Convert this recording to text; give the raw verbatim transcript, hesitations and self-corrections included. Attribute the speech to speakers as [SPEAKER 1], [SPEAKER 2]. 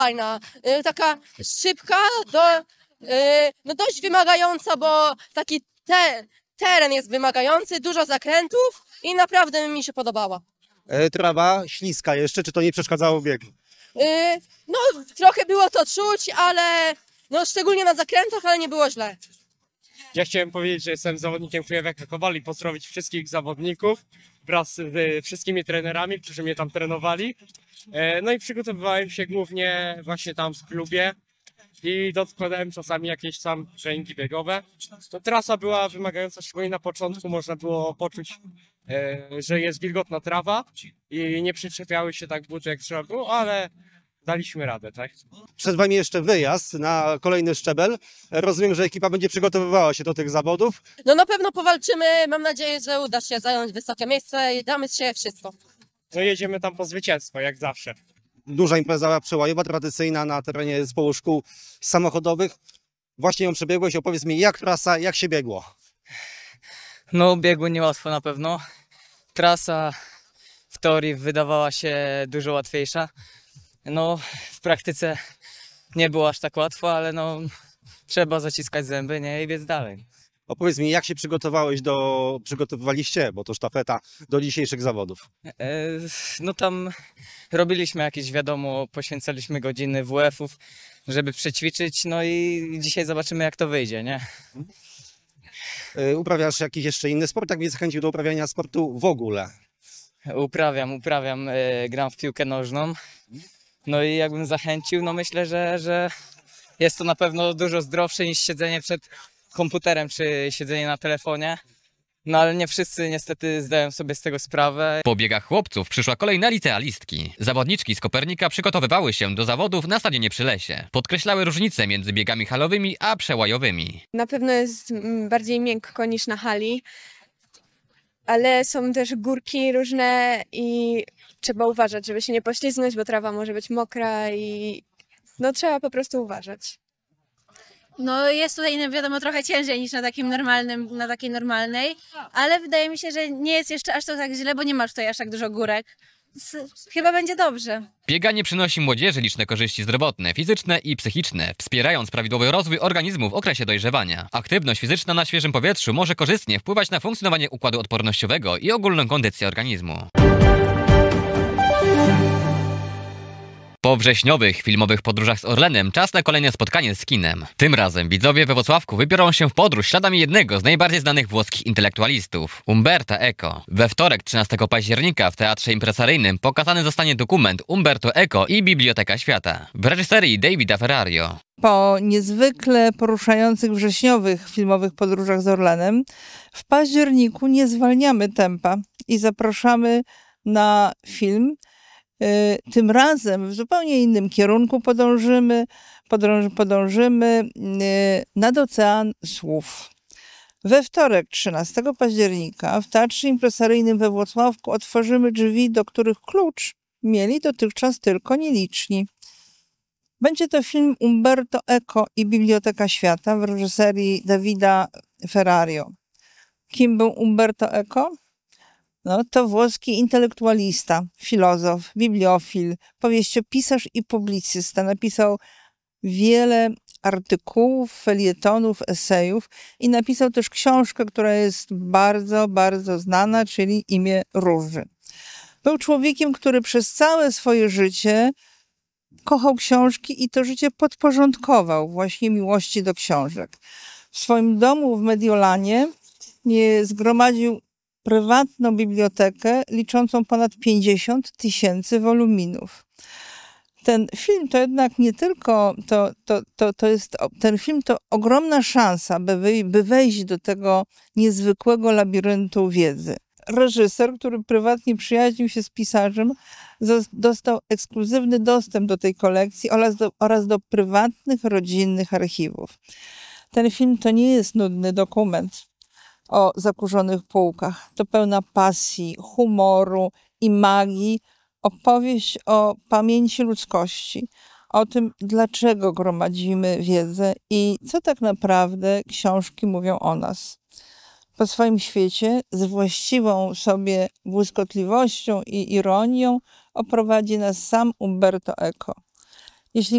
[SPEAKER 1] fajna, y, taka szybka, do, y, no dość wymagająca, bo taki te, teren jest wymagający, dużo zakrętów i naprawdę mi się podobała.
[SPEAKER 2] E, trawa śliska jeszcze, czy to nie przeszkadzało w biegu?
[SPEAKER 1] Y, no trochę było to czuć, ale no szczególnie na zakrętach, ale nie było źle.
[SPEAKER 3] Ja chciałem powiedzieć, że jestem zawodnikiem Kujawiaka Kowal i pozdrowić wszystkich zawodników wraz z wszystkimi trenerami, którzy mnie tam trenowali. E, No i przygotowywałem się głównie właśnie tam w klubie i dokładałem czasami jakieś tam treningi biegowe. To trasa była wymagająca, szczególnie na początku można było poczuć, e, że jest wilgotna trawa i nie przyczepiały się tak buty jak trzeba było, ale daliśmy radę, tak?
[SPEAKER 2] Przed wami jeszcze wyjazd na kolejny szczebel. Rozumiem, że ekipa będzie przygotowywała się do tych zawodów.
[SPEAKER 1] No na pewno powalczymy, mam nadzieję, że uda się zająć wysokie miejsce i damy się wszystko.
[SPEAKER 3] No jedziemy tam po zwycięstwo, jak zawsze.
[SPEAKER 2] Duża impreza przełajowa, tradycyjna na terenie zespołu szkół samochodowych. Właśnie ją przebiegłeś, opowiedz mi, jak trasa, jak się biegło?
[SPEAKER 4] No, biegło niełatwo na pewno. Trasa w teorii wydawała się dużo łatwiejsza. No, w praktyce nie było aż tak łatwo, ale no, trzeba zaciskać zęby, nie, i biec dalej.
[SPEAKER 2] Opowiedz mi, jak się przygotowałeś do, przygotowywaliście, bo to sztafeta, do dzisiejszych zawodów?
[SPEAKER 4] E, no tam robiliśmy jakieś, wiadomo, poświęcaliśmy godziny W F-ów, żeby przećwiczyć, no i dzisiaj zobaczymy, jak to wyjdzie, nie?
[SPEAKER 2] Y, Uprawiasz jakiś jeszcze inny sport? Jak mnie zachęcił do uprawiania sportu w ogóle?
[SPEAKER 4] Uprawiam, uprawiam, e, gram w piłkę nożną. No i jakbym zachęcił, no myślę, że, że jest to na pewno dużo zdrowsze niż siedzenie przed komputerem czy siedzenie na telefonie. No ale nie wszyscy niestety zdają sobie z tego sprawę.
[SPEAKER 5] Po biegach chłopców przyszła kolej na licealistki. Zawodniczki z Kopernika przygotowywały się do zawodów na stadionie przy Lesie. Podkreślały różnice między biegami halowymi a przełajowymi.
[SPEAKER 6] Na pewno jest mm, bardziej miękko niż na hali, ale są też górki różne i trzeba uważać, żeby się nie poślizgnąć, bo trawa może być mokra i no trzeba po prostu uważać.
[SPEAKER 7] No jest tutaj, no wiadomo, trochę ciężej niż na takim normalnym, na takiej normalnej, ale wydaje mi się, że nie jest jeszcze aż to tak źle, bo nie masz tutaj aż tak dużo górek. Więc chyba będzie dobrze.
[SPEAKER 5] Bieganie przynosi młodzieży liczne korzyści zdrowotne, fizyczne i psychiczne, wspierając prawidłowy rozwój organizmu w okresie dojrzewania. Aktywność fizyczna na świeżym powietrzu może korzystnie wpływać na funkcjonowanie układu odpornościowego i ogólną kondycję organizmu. Po wrześniowych filmowych podróżach z Orlenem czas na kolejne spotkanie z kinem. Tym razem widzowie we Włocławku wybiorą się w podróż śladami jednego z najbardziej znanych włoskich intelektualistów, Umberta Eco. We wtorek trzynastego października w Teatrze Impresaryjnym pokazany zostanie dokument Umberto Eco i Biblioteka Świata w reżyserii Davida Ferrario.
[SPEAKER 8] Po niezwykle poruszających wrześniowych filmowych podróżach z Orlenem w październiku nie zwalniamy tempa i zapraszamy na film. Tym razem w zupełnie innym kierunku podążymy, podąży, podążymy nad ocean słów. We wtorek, trzynastego października w Teatrze Impresaryjnym we Włocławku otworzymy drzwi, do których klucz mieli dotychczas tylko nieliczni. Będzie to film Umberto Eco i Biblioteka Świata w reżyserii Davida Ferrario. Kim był Umberto Eco? No, to włoski intelektualista, filozof, bibliofil, powieściopisarz i publicysta. Napisał wiele artykułów, felietonów, esejów i napisał też książkę, która jest bardzo, bardzo znana, czyli Imię Róży. Był człowiekiem, który przez całe swoje życie kochał książki i to życie podporządkował właśnie miłości do książek. W swoim domu w Mediolanie nie zgromadził prywatną bibliotekę liczącą ponad pięćdziesiąt tysięcy woluminów. Ten film to jednak nie tylko, to, to, to, to jest, ten film to ogromna szansa, by, wy, by wejść do tego niezwykłego labiryntu wiedzy. Reżyser, który prywatnie przyjaźnił się z pisarzem, dostał ekskluzywny dostęp do tej kolekcji oraz do, oraz do prywatnych, rodzinnych archiwów. Ten film to nie jest nudny dokument o zakurzonych półkach. To pełna pasji, humoru i magii opowieść o pamięci ludzkości, o tym, dlaczego gromadzimy wiedzę i co tak naprawdę książki mówią o nas. Po swoim świecie z właściwą sobie błyskotliwością i ironią oprowadzi nas sam Umberto Eco. Jeśli